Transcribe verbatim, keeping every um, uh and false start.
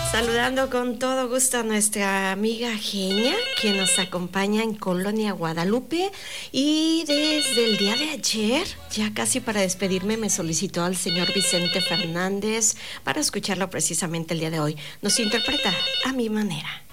Saludando con todo gusto a nuestra amiga Genia, que nos acompaña en Colonia Guadalupe. Y desde el día de ayer, ya casi para despedirme, me solicitó al señor Vicente Fernández para escucharlo precisamente el día de hoy. Nos interpreta A Mi Manera.